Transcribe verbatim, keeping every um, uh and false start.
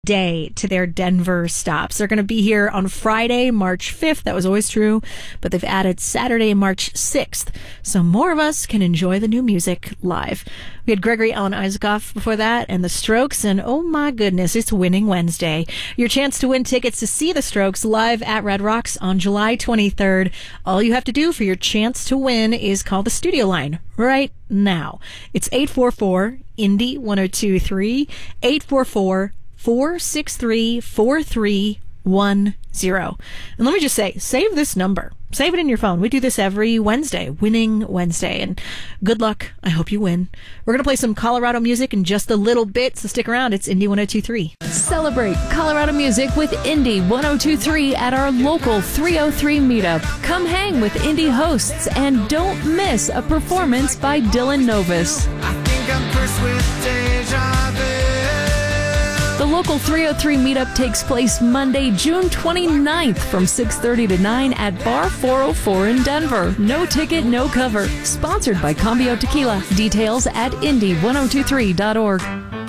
day to their Denver stops. They're going to be here on Friday, March fifth. That was always true, but they've added Saturday, March sixth, so more of us can enjoy the new music live. We had Gregory Alan Isaacoff before that, and the Strokes, and oh my goodness, it's Winning Wednesday. Your chance to win tickets to see the Strokes live at Red Rocks on July twenty-third. All you have to do for your chance to win is call the studio line right now. It's eight four four, Indy one oh two three, eight four four, four six three, four three one zero. And let me just say, save this number. Save it in your phone. We do this every Wednesday, Winning Wednesday. And good luck. I hope you win. We're going to play some Colorado music in just a little bit, so stick around. It's Indy one oh two three. Celebrate Colorado music with Indy one oh two three at our local three oh three meetup. Come hang with Indy hosts and don't miss a performance by Dylan Novus. I think I'm cursed with deja vu. The local three oh three meetup takes place Monday, June twenty-ninth from six thirty to nine at Bar four oh four in Denver. No ticket, no cover. Sponsored by Cambio Tequila. Details at indy ten twenty-three dot org.